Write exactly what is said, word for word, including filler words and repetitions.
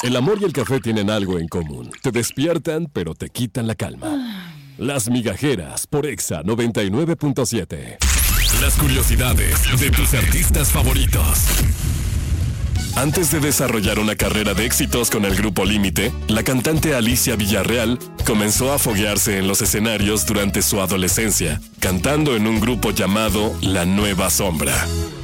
El amor y el café tienen algo en común. Te despiertan, pero te quitan la calma. Las Migajeras por Exa noventa y nueve punto siete. Las curiosidades de tus artistas favoritos. Antes de desarrollar una carrera de éxitos con el grupo Límite, la cantante Alicia Villarreal comenzó a foguearse en los escenarios durante su adolescencia, cantando en un grupo llamado La Nueva Sombra.